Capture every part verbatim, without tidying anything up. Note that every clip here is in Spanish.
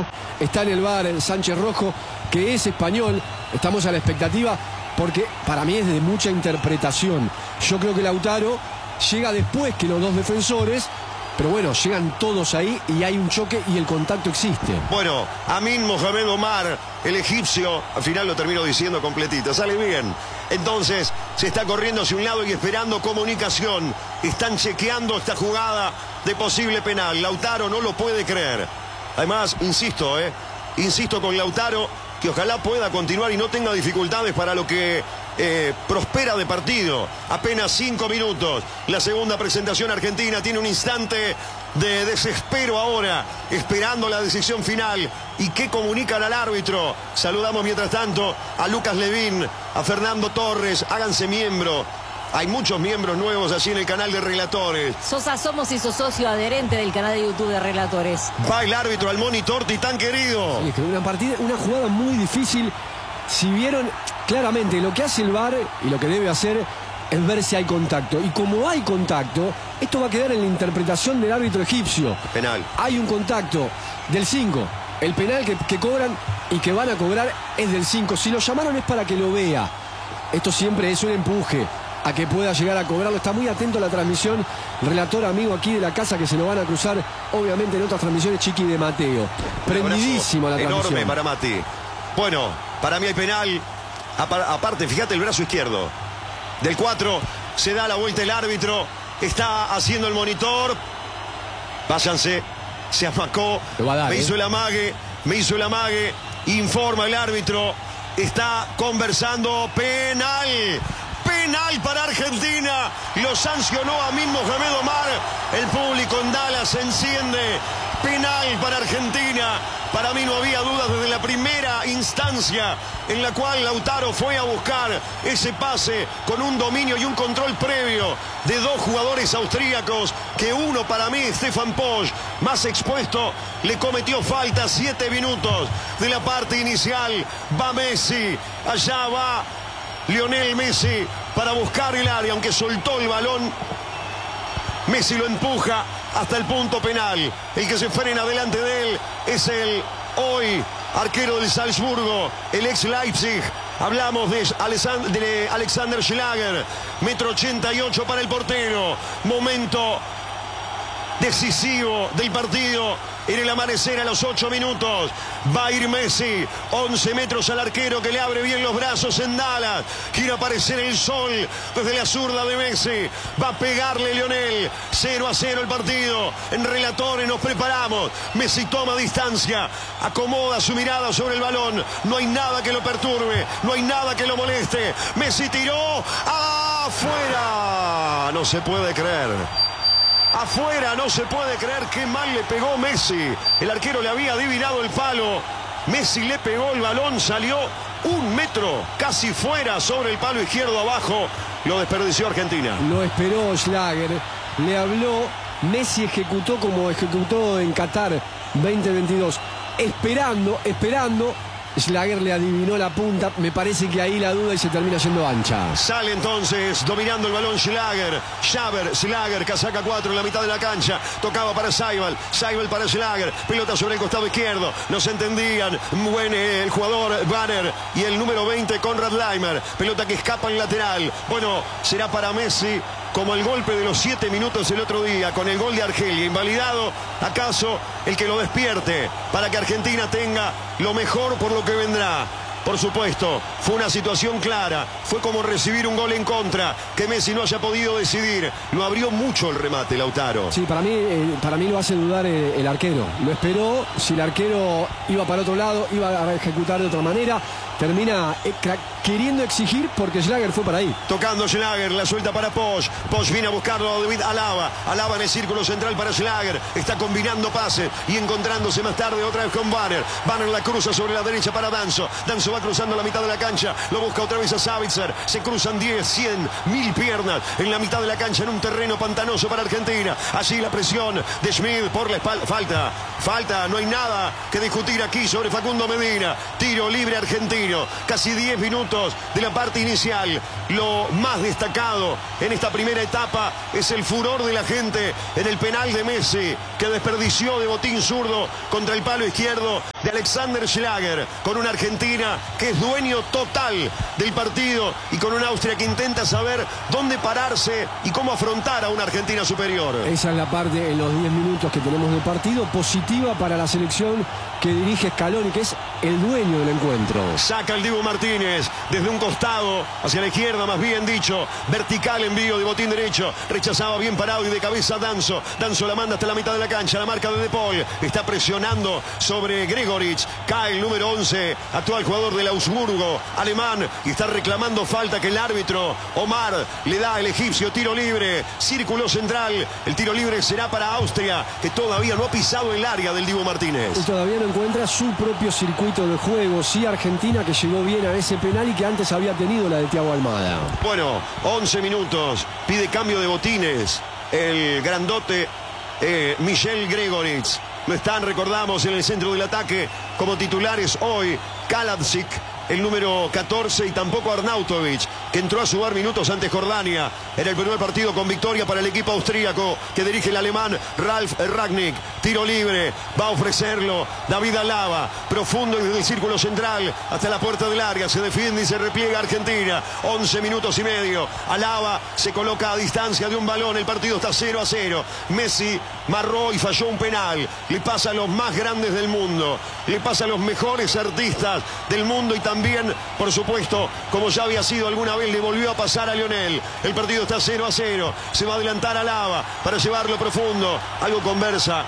Rojo. Está en el bar el Sánchez Rojo, que es español. Estamos a la expectativa porque para mí es de mucha interpretación. Yo creo que Lautaro llega después que los dos defensores, pero bueno, llegan todos ahí y hay un choque y el contacto existe. Bueno, Amin Mohamed Omar, el egipcio, al final lo termino diciendo completito, sale bien. Entonces, se está corriendo hacia un lado y esperando comunicación. Están chequeando esta jugada de posible penal. Lautaro no lo puede creer. Además, insisto, eh, insisto con Lautaro, que ojalá pueda continuar y no tenga dificultades para lo que eh, prospera de partido. Apenas cinco minutos. La segunda presentación argentina tiene un instante de desespero ahora, esperando la decisión final. ¿Y qué comunican al árbitro? Saludamos mientras tanto a Lucas Levín, a Fernando Torres. Háganse miembro. Hay muchos miembros nuevos allí en el canal de Relatores. Sosa Somos hizo socio adherente del canal de YouTube de Relatores. Va el árbitro al monitor, Titán querido. Sí, es que una partida, una jugada muy difícil. Si vieron claramente lo que hace el V A R y lo que debe hacer es ver si hay contacto. Y como hay contacto, esto va a quedar en la interpretación del árbitro egipcio. Penal. Hay un contacto del cinco. El penal que, que cobran y que van a cobrar es del cinco. Si lo llamaron es para que lo vea. Esto siempre es un empuje a que pueda llegar a cobrarlo. Está muy atento a la transmisión. Relator amigo aquí de la casa, que se lo van a cruzar obviamente en otras transmisiones, Chiqui de Mateo. Prendidísimo la transmisión. Enorme para Mati. Bueno, para mí hay penal. Aparte, fíjate el brazo izquierdo del cuatro. Se da la vuelta el árbitro. Está haciendo el monitor. Váyanse. Se amacó. Dar, me ¿eh? hizo el amague. Me hizo el amague. Informa el árbitro. Está conversando. Penal. Penal para Argentina. Lo sancionó Amin Mohamed Omar. El público en Dallas se enciende. Penal para Argentina. Para mí no había dudas desde la primera instancia en la cual Lautaro fue a buscar ese pase con un dominio y un control previo de dos jugadores austríacos, que uno para mí, Stefan Posch, más expuesto, le cometió falta. Siete minutos de la parte inicial. Va Messi, allá va Lionel Messi para buscar el área, aunque soltó el balón. Messi lo empuja hasta el punto penal. El que se frena delante de él es el hoy arquero del Salzburgo, el ex Leipzig. Hablamos de Alexander Schlager, metro ochenta y ocho para el portero. Momento decisivo del partido en el amanecer a los ocho minutos. Va a ir Messi, once metros al arquero, que le abre bien los brazos en Dallas. Quiere aparecer el sol desde la zurda de Messi. Va a pegarle Lionel. cero a cero el partido. En Relatores nos preparamos. Messi toma distancia, acomoda su mirada sobre el balón. No hay nada que lo perturbe, no hay nada que lo moleste. Messi tiró afuera. No se puede creer. Afuera, no se puede creer qué mal le pegó Messi. El arquero le había adivinado el palo. Messi le pegó el balón, salió un metro casi fuera sobre el palo izquierdo abajo. Lo desperdició Argentina. Lo esperó Schlager, le habló. Messi ejecutó como ejecutó en Qatar veinte veintidós. Esperando, esperando. Schlager le adivinó la punta. Me parece que ahí la duda y se termina yendo ancha. Sale entonces dominando el balón Schlager. Schaber, Schlager, casaca cuatro en la mitad de la cancha. Tocaba para Seibel. Seibel para Schlager. Pelota sobre el costado izquierdo. No se entendían. Buen eh, el jugador Banner y el número veinte Konrad Laimer. Pelota que escapa en lateral. Bueno, será para Messi como el golpe de los siete minutos el otro día, con el gol de Argelia. Invalidado, ¿acaso el que lo despierte para que Argentina tenga lo mejor por lo que vendrá? Por supuesto, fue una situación clara. Fue como recibir un gol en contra, que Messi no haya podido decidir. Lo abrió mucho el remate, Lautaro. Sí, para mí, eh, para mí lo hace dudar el, el arquero. Lo esperó. Si el arquero iba para otro lado, iba a ejecutar de otra manera. Termina eh, queriendo exigir porque Schlager fue para ahí. Tocando Schlager, la suelta para Posch. Posch viene a buscarlo a David Alaba. Alaba en el círculo central para Schlager. Está combinando pases y encontrándose más tarde otra vez con Banner. Banner la cruza sobre la derecha para Danzo. Danzo va cruzando la mitad de la cancha. Lo busca otra vez a Savitzer. Se cruzan diez, cien, mil piernas en la mitad de la cancha en un terreno pantanoso para Argentina. Allí la presión de Schmidt por la espalda. Falta, falta. No hay nada que discutir aquí sobre Facundo Medina. Tiro libre argentino. Casi diez minutos de la parte inicial. Lo más destacado en esta primera etapa es el furor de la gente en el penal de Messi, que desperdició de botín zurdo contra el palo izquierdo. de Alexander Schlager, con una Argentina que es dueño total del partido y con una Austria que intenta saber dónde pararse y cómo afrontar a una Argentina superior. Esa es la parte en los diez minutos que tenemos de partido positiva para la selección que dirige Scaloni, que es el dueño del encuentro. Saca el Dibu Martínez desde un costado, hacia la izquierda más bien dicho, vertical envío de botín derecho, rechazaba bien parado y de cabeza Danso. Danso la manda hasta la mitad de la cancha, la marca de De Paul, está presionando sobre Gregoritsch, cae el número once, actual jugador del Augsburgo, alemán, y está reclamando falta que el árbitro Omar le da el egipcio, tiro libre, círculo central, el tiro libre será para Austria, que todavía no ha pisado el área del Dibu Martínez. Y todavía no encuentra su propio circuito de juego. Sí, Argentina, que llegó bien a ese penal y que antes había tenido la de Thiago Almada. Bueno, once minutos, pide cambio de botines el grandote eh, Michel Gregoritsch. No están, recordamos, en el centro del ataque como titulares hoy Kaladzic, el número catorce, y tampoco Arnautovic, que entró a sumar minutos ante Jordania. Era el primer partido con victoria para el equipo austríaco que dirige el alemán Ralf Rangnick. Tiro libre, va a ofrecerlo David Alaba, profundo desde el círculo central hasta la puerta del área. Se defiende y se repliega Argentina. once minutos y medio. Alaba se coloca a distancia de un balón. El partido está cero a cero. Messi marró y falló un penal. Le pasa a los más grandes del mundo. Le pasa a los mejores artistas del mundo y también, por supuesto, como ya había sido alguna vez, le volvió a pasar a Lionel. El partido está cero a cero. Se va a adelantar Alaba para llevarlo profundo. Algo conversa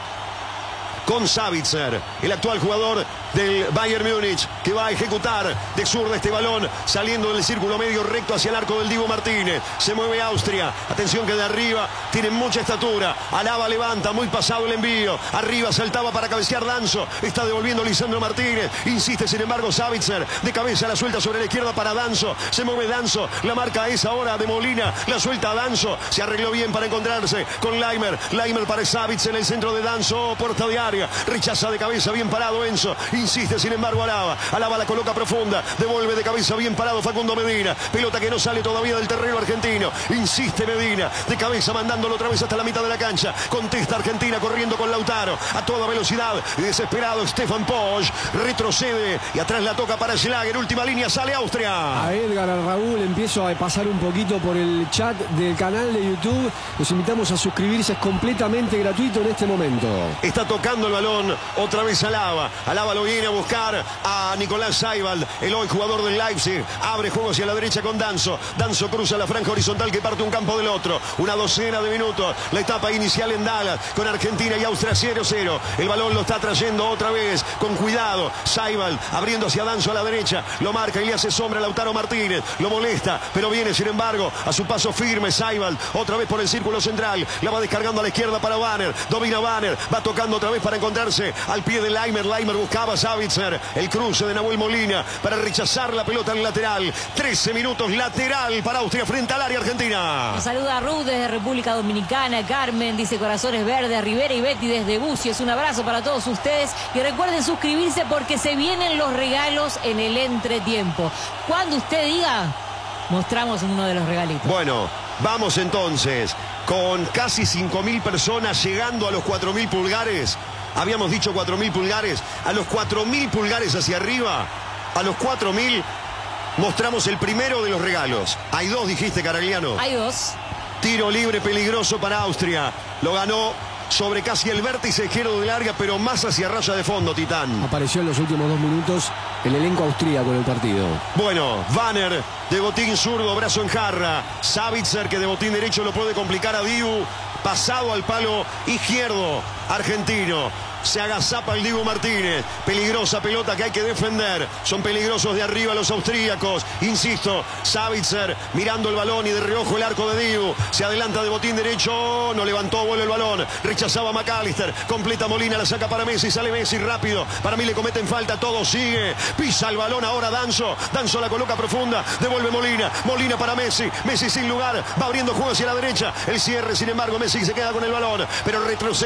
con Sabitzer, el actual jugador del Bayern Múnich, que va a ejecutar de zurda este balón, saliendo del círculo medio recto hacia el arco del Dibu Martínez. Se mueve Austria. Atención que de arriba tiene mucha estatura. Alaba levanta, muy pasado el envío. Arriba saltaba para cabecear Danso. Está devolviendo Lisandro Martínez. Insiste, sin embargo, Sabitzer. De cabeza la suelta sobre la izquierda para Danso. Se mueve Danso. La marca es ahora de Molina. La suelta a Danso. Se arregló bien para encontrarse con Leimer. Leimer para Sabitzer en el centro de Danso. Puerta de área. Rechaza de cabeza, bien parado Enzo. Insiste, sin embargo, Alaba. Alaba la coloca profunda. Devuelve de cabeza, bien parado Facundo Medina. Pelota que no sale todavía del terreno argentino. Insiste Medina. De cabeza, mandándolo otra vez hasta la mitad de la cancha. Contesta Argentina, corriendo con Lautaro. A toda velocidad. Desesperado Stefan Posch. Retrocede. Y atrás la toca para Schlager. Última línea, sale Austria. A Edgar, a Raúl, empiezo a pasar un poquito por el chat del canal de YouTube. Los invitamos a suscribirse. Es completamente gratuito en este momento. Está tocando el balón. Otra vez Alaba. Alaba lo viene a buscar a Nicolás Seibald, el hoy jugador del Leipzig. Abre juego hacia la derecha con Danso. Danso cruza la franja horizontal que parte un campo del otro. Una docena de minutos. La etapa inicial en Dallas con Argentina y Austria cero cero. El balón lo está trayendo otra vez con cuidado. Seibald abriendo hacia Danso a la derecha. Lo marca y le hace sombra a Lautaro Martínez. Lo molesta, pero viene sin embargo a su paso firme Seibald. Otra vez por el círculo central. La va descargando a la izquierda para Banner. Domina Banner. Va tocando otra vez para encontrar al pie de Leimer. Leimer buscaba a Sabitzer. El cruce de Nahuel Molina para rechazar la pelota en lateral. trece minutos lateral para Austria frente al área argentina. Nos saluda Ruth desde República Dominicana. Carmen dice Corazones Verdes. Rivera y Betty desde Bucios. Un abrazo para todos ustedes. Y recuerden suscribirse porque se vienen los regalos en el entretiempo. Cuando usted diga, mostramos uno de los regalitos. Bueno, vamos entonces con casi cinco mil personas llegando a los cuatro mil pulgares. Habíamos dicho cuatro mil pulgares. A los cuatro mil pulgares hacia arriba, a los cuatro mil, mostramos el primero de los regalos. Hay dos, dijiste, Caragliano. Hay dos. Tiro libre peligroso para Austria. Lo ganó sobre casi el vértice izquierdo del área, pero más hacia raya de fondo, Titán. Apareció en los últimos dos minutos el elenco austríaco en el partido. Bueno, Banner de botín zurdo, brazo en jarra. Sabitzer, que de botín derecho lo puede complicar a Dibu. Pasado al palo izquierdo argentino. Se agazapa el Dibu Martínez. Peligrosa pelota que hay que defender. Son peligrosos de arriba los austríacos. Insisto, Sabitzer mirando el balón y de reojo el arco de Dibu. Se adelanta de botín derecho. No levantó, vuelve el balón. Rechazaba McAllister. Completa Molina, la saca para Messi. Sale Messi rápido. Para mí le cometen falta. Todo sigue. Pisa el balón ahora Danso. Danso la coloca profunda. Devuelve Molina. Molina para Messi. Messi sin lugar. Va abriendo juego hacia la derecha. El cierre, sin embargo, Messi se queda con el balón. Pero retrocede bien para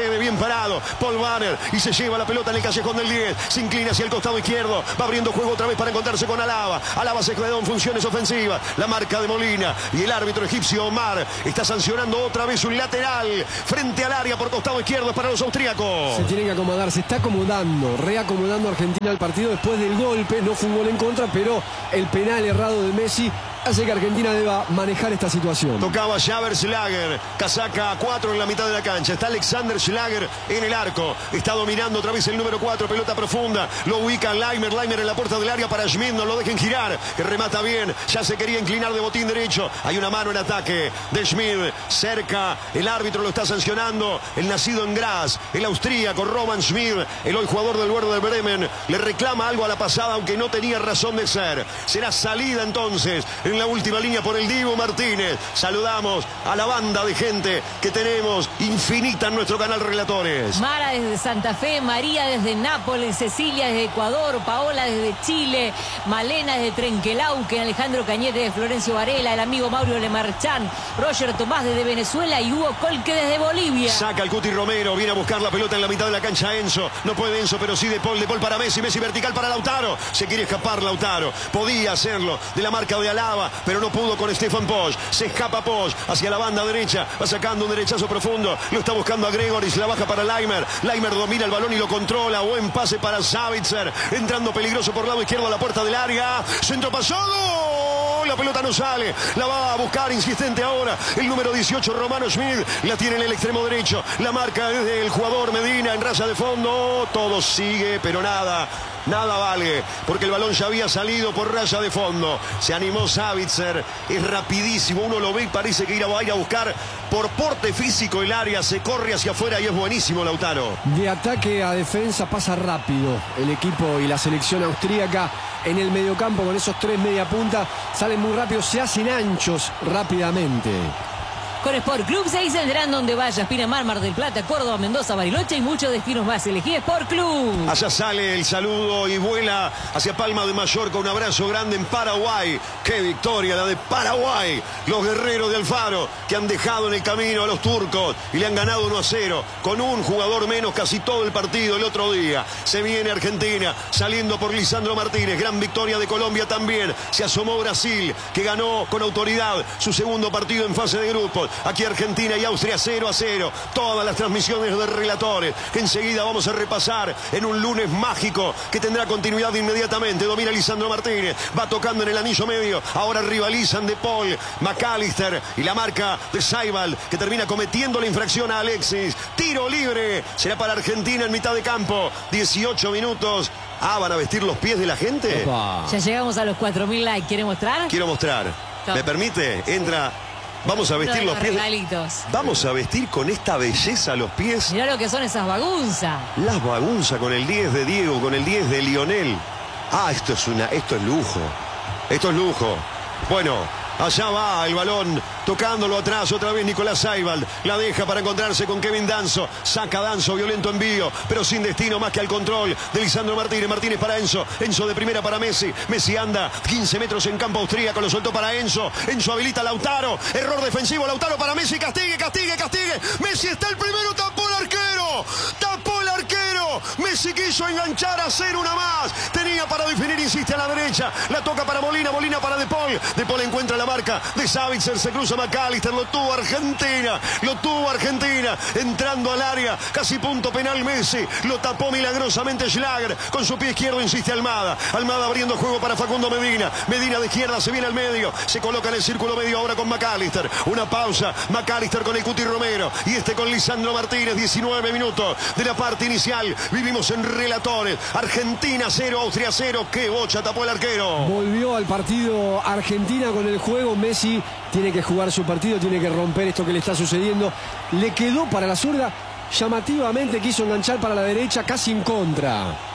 parado. Paul Banner y se lleva la pelota en el callejón del diez. Se inclina hacia el costado izquierdo. Va abriendo juego otra vez para encontrarse con Alaba. Alaba se quedó en funciones ofensivas. La marca de Molina y el árbitro egipcio Omar está sancionando otra vez un lateral frente al área por costado izquierdo para los austríacos. Se tiene que acomodar, se está acomodando, reacomodando Argentina al partido después del golpe. No fue un gol en contra, pero el penal errado de Messi hace que Argentina deba manejar esta situación. Tocaba Javier Schlager, casaca cuatro en la mitad de la cancha. Está Alexander Schlager en el arco. Está dominando otra vez el número cuatro, pelota profunda. Lo ubica Leimer, Leimer en la puerta del área para Schmidt. No lo dejen girar, que remata bien. Ya se quería inclinar de botín derecho. Hay una mano en ataque de Schmidt. Cerca, el árbitro lo está sancionando. El nacido en Graz, el austríaco Roman Schmidt, el hoy jugador del Werder Bremen, le reclama algo a la pasada, aunque no tenía razón de ser. Será salida entonces en la última línea por el Dibu Martínez. Saludamos a la banda de gente que tenemos infinita en nuestro canal Relatores. Mara desde Santa Fe, María desde Nápoles, Cecilia desde Ecuador, Paola desde Chile, Malena desde Trenquelauquen, Alejandro Cañete de Florencio Varela, el amigo Mauro Lemarchán, Roger Tomás desde Venezuela y Hugo Colque desde Bolivia. Saca el Cuti Romero, viene a buscar la pelota en la mitad de la cancha Enzo. No puede Enzo, pero sí De Paul, De Paul para Messi, Messi vertical para Lautaro. Se quiere escapar Lautaro, podía hacerlo de la marca de Alaba, pero no pudo con Stefan Posch. Se escapa Posch hacia la banda derecha, va sacando un derechazo profundo, lo está buscando a Gregoris, la baja para Leimer. Leimer domina el balón y lo controla. Buen pase para Savitzer, entrando peligroso por lado izquierdo a la puerta del área. Centro pasado, la pelota no sale, la va a buscar insistente ahora el número dieciocho Romano Schmidt, la tiene en el extremo derecho, la marca desde el jugador Medina en raya de fondo. Todo sigue, pero nada Nada vale, porque el balón ya había salido por raya de fondo. Se animó Savitzer, es rapidísimo, uno lo ve y parece que ir a, ir a buscar por porte físico el área, se corre hacia afuera y es buenísimo Lautaro. De ataque a defensa pasa rápido el equipo y la selección austríaca en el mediocampo con esos tres media punta. Salen muy rápido, se hacen anchos rápidamente. Con Sport Club seis vendrán donde vayas. Pinamar, Mar del Plata, Córdoba, Mendoza, Bariloche y muchos destinos más. Elegí Sport Club. Allá sale el saludo y vuela hacia Palma de Mallorca. Un abrazo grande en Paraguay. ¡Qué victoria la de Paraguay! Los guerreros de Alfaro que han dejado en el camino a los turcos y le han ganado uno a cero. Con un jugador menos casi todo el partido el otro día. Se viene Argentina saliendo por Lisandro Martínez. Gran victoria de Colombia también. Se asomó Brasil, que ganó con autoridad su segundo partido en fase de grupos. Aquí Argentina y Austria cero a cero. Todas las transmisiones de Relatores que enseguida vamos a repasar en un lunes mágico que tendrá continuidad inmediatamente. Domina Lisandro Martínez, va tocando en el anillo medio. Ahora rivalizan De Paul, McAllister y la marca de Saibal, que termina cometiendo la infracción a Alexis. Tiro libre, será para Argentina en mitad de campo. dieciocho minutos. Ah, ¿van a vestir los pies de la gente? Opa. Ya llegamos a los cuatro mil likes. ¿Quiere mostrar? Quiero mostrar. Top. ¿Me permite? Entra. Vamos a vestir los pies. Regalitos. Vamos a vestir con esta belleza los pies. Mirá lo que son esas bagunzas. Las bagunzas con el diez de Diego, con el diez de Lionel. Ah, esto es una, esto es lujo. Esto es lujo. Bueno, allá va el balón, tocándolo atrás otra vez Nicolás Saibal. La deja para encontrarse con Kevin Danzo. Saca Danzo, violento envío, pero sin destino más que al control de Lisandro Martínez. Martínez para Enzo. Enzo de primera para Messi. Messi anda quince metros en campo austríaco, lo soltó para Enzo. Enzo habilita a Lautaro. Error defensivo, Lautaro para Messi. Castigue, castigue, castigue. Messi está el primero, tapó el arquero. Tapó el arquero. Messi quiso enganchar a hacer una más. Tenía para definir, insiste a la derecha. La toca para Molina, Molina para De Paul. De Paul encuentra la marca de Savitzer, se cruza McAllister, lo tuvo Argentina, lo tuvo Argentina, entrando al área, casi punto penal Messi, lo tapó milagrosamente Schlager, con su pie izquierdo insiste Almada, Almada abriendo juego para Facundo Medina, Medina de izquierda se viene al medio, se coloca en el círculo medio ahora con McAllister, una pausa, McAllister con el Cuti Romero, y este con Lisandro Martínez, diecinueve minutos de la parte inicial, vivimos en Relatores, Argentina cero, Austria cero, qué bocha tapó el arquero. Volvió al partido Argentina con el juego. Messi tiene que jugar su partido, tiene que romper esto que le está sucediendo. Le quedó para la zurda, llamativamente quiso enganchar para la derecha, casi en contra.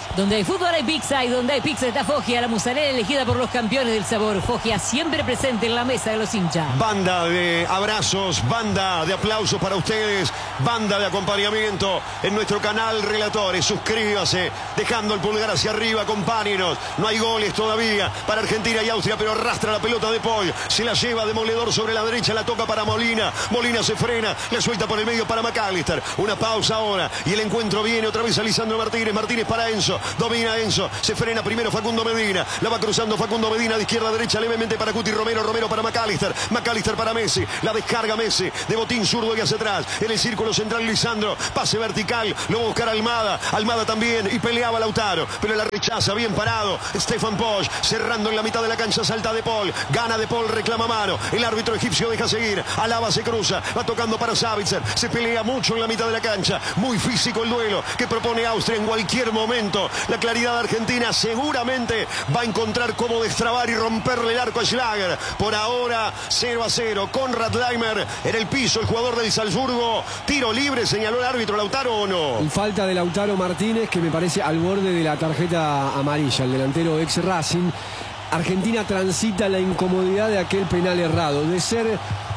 Donde hay fútbol hay pizza y donde hay pizza está Foggia, la mozzarella elegida por los campeones del sabor. Foggia siempre presente en la mesa de los hinchas. Banda de abrazos, banda de aplausos para ustedes, banda de acompañamiento en nuestro canal Relatores. Suscríbase, dejando el pulgar hacia arriba, acompáñenos. No hay goles todavía para Argentina y Austria, pero arrastra la pelota de Paul. Se la lleva demoledor sobre la derecha, la toca para Molina. Molina se frena, la suelta por el medio para McAllister. Una pausa ahora y el encuentro viene otra vez a Lisandro Martínez. Martínez para Enzo. Domina Enzo, se frena primero Facundo Medina, la va cruzando Facundo Medina de izquierda a derecha levemente para Cuti Romero, Romero para McAllister, McAllister para Messi, la descarga Messi, de botín zurdo y hacia atrás, en el círculo central Lisandro, pase vertical, lo va a buscar Almada, Almada también, y peleaba Lautaro, pero la rechaza, bien parado, Stefan Posch, cerrando en la mitad de la cancha, salta de Paul, gana de Paul, reclama mano, el árbitro egipcio deja seguir, Alaba se cruza, va tocando para Savitzer, se pelea mucho en la mitad de la cancha, muy físico el duelo que propone Austria en cualquier momento. La claridad argentina seguramente va a encontrar cómo destrabar y romperle el arco a Schlager. Por ahora cero a cero. Konrad Laimer en el piso, el jugador del Salzburgo. Tiro libre, señaló el árbitro. Lautaro, ¿o no? Falta de Lautaro Martínez, que me parece al borde de la tarjeta amarilla, el delantero ex Racing. Argentina transita la incomodidad de aquel penal errado, de ser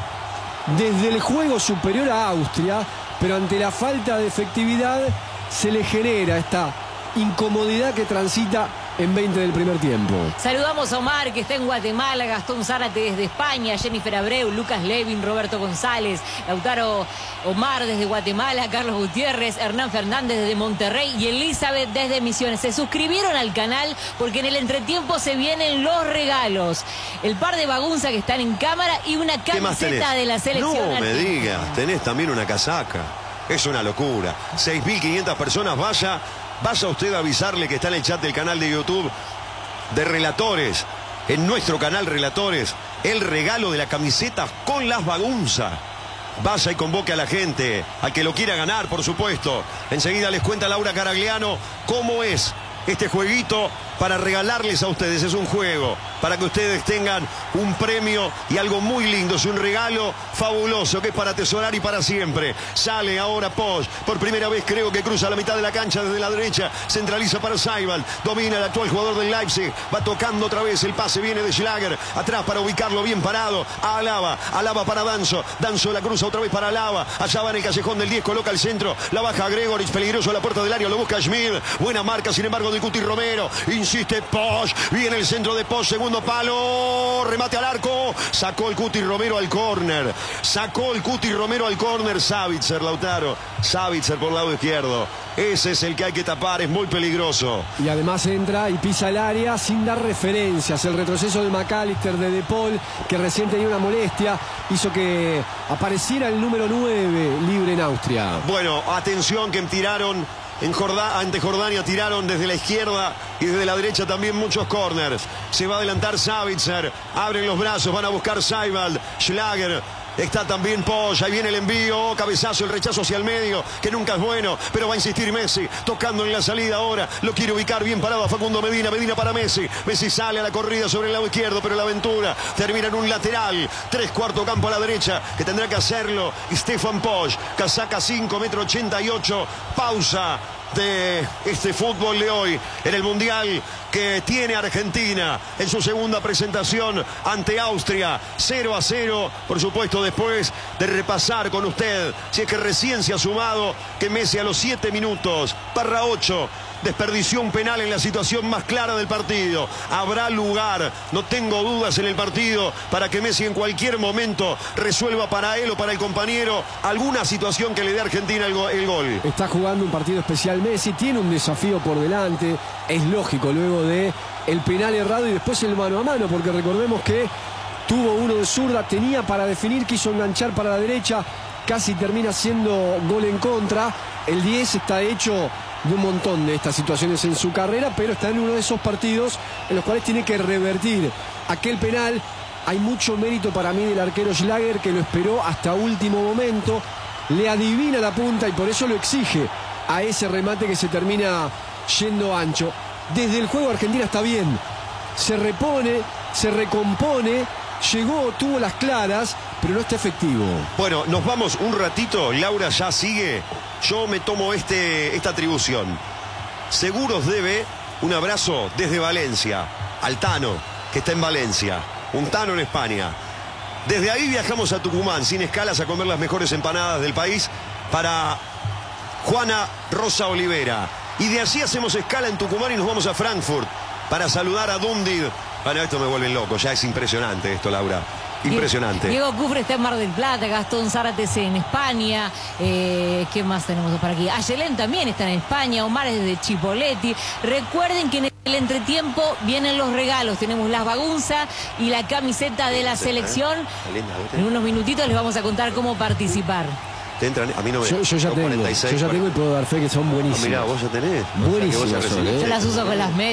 desde el juego superior a Austria, pero ante la falta de efectividad se le genera esta incomodidad que transita en veinte del primer tiempo. Saludamos a Omar, que está en Guatemala, Gastón Zárate desde España, Jennifer Abreu, Lucas Levin, Roberto González, Lautaro Omar desde Guatemala, Carlos Gutiérrez, Hernán Fernández desde Monterrey y Elizabeth desde Misiones. Se suscribieron al canal porque en el entretiempo se vienen los regalos. El par de bagunza que están en cámara y una camiseta de la selección. No me digas, tenés también una casaca. Es una locura. seis mil quinientas personas, vaya... Vaya usted a avisarle que está en el chat del canal de YouTube de Relatores, en nuestro canal Relatores, el regalo de la camiseta con las bagunzas. Vaya y convoque a la gente, al que lo quiera ganar, por supuesto. Enseguida les cuenta Laura Caragliano cómo es este jueguito para regalarles a ustedes. Es un juego para que ustedes tengan un premio y algo muy lindo. Es un regalo fabuloso que es para atesorar y para siempre. Sale ahora Posch, por primera vez creo que cruza la mitad de la cancha desde la derecha, centraliza para Seibald, domina el actual jugador del Leipzig, va tocando otra vez, el pase viene de Schlager, atrás para ubicarlo bien parado, a Alaba, Alaba para Danzo, Danzo la cruza otra vez para Alaba, allá va en el callejón del diez, coloca el centro, la baja Gregorich, peligroso a la puerta del área, lo busca Schmid, buena marca sin embargo de Cuti Romero, insiste Posch, viene el centro de Posch, segundo palo, remate al arco, sacó el Cuti Romero al córner, sacó el Cuti Romero al córner, Savitzer, Lautaro, Savitzer por el lado izquierdo, ese es el que hay que tapar, es muy peligroso. Y además entra y pisa el área sin dar referencias, el retroceso de McAllister, de De Paul, que recién tenía una molestia, hizo que apareciera el número nueve libre en Austria. Bueno, atención que tiraron en Jordá, ante Jordania, tiraron desde la izquierda y desde la derecha también muchos corners. Se va a adelantar Savitzer, abren los brazos, van a buscar Seibald, Schlager. Está también Posch, ahí viene el envío, cabezazo, el rechazo hacia el medio, que nunca es bueno, pero va a insistir Messi, tocando en la salida ahora, lo quiere ubicar bien parado a Facundo Medina, Medina para Messi, Messi sale a la corrida sobre el lado izquierdo, pero la aventura termina en un lateral, tres cuarto campo a la derecha, que tendrá que hacerlo Stefan Posch, casaca cinco, metro ochenta y ocho, pausa de este fútbol de hoy en el Mundial que tiene Argentina en su segunda presentación ante Austria, cero a cero, por supuesto después de repasar con usted, si es que recién se ha sumado, que Messi a los siete minutos, barra ocho, desperdició un penal en la situación más clara del partido. Habrá lugar, no tengo dudas en el partido, para que Messi en cualquier momento resuelva para él o para el compañero alguna situación que le dé a Argentina el, go el gol. Está jugando un partido especial Messi, tiene un desafío por delante, es lógico luego de el penal errado y después el mano a mano, porque recordemos que tuvo uno de zurda, tenía para definir, quiso enganchar para la derecha, casi termina siendo gol en contra. El diez está hecho de un montón de estas situaciones en su carrera, pero está en uno de esos partidos en los cuales tiene que revertir aquel penal. Hay mucho mérito para mí del arquero Schlager, que lo esperó hasta último momento, le adivina la punta y por eso lo exige a ese remate que se termina yendo ancho. Desde el juego Argentina está bien, se repone, se recompone, llegó, tuvo las claras, pero no está efectivo. Bueno, nos vamos un ratito, Laura ya sigue. Yo me tomo este, esta atribución. Seguros debe un abrazo desde Valencia al Tano, que está en Valencia. Un Tano en España. Desde ahí viajamos a Tucumán, sin escalas, a comer las mejores empanadas del país para Juana Rosa Olivera. Y de allí hacemos escala en Tucumán y nos vamos a Frankfurt para saludar a Dundee. Bueno, esto me vuelve loco, ya es impresionante esto, Laura. Impresionante. Diego Cufre está en Mar del Plata, Gastón Zárate en España. Eh, ¿Qué más tenemos por aquí? Ayelén también está en España, Omar es de Chipoleti. Recuerden que en el entretiempo vienen los regalos. Tenemos las bagunzas y la camiseta de la selección. En unos minutitos les vamos a contar cómo participar. Te entran, a mí no me... Yo, yo ya tengo, cuarenta y seis, yo ya tengo y puedo dar fe que son buenísimos. Ah, mirá, vos ya tenés. Buenísimos. O sea, son, ¿eh? Yo las uso con las medias.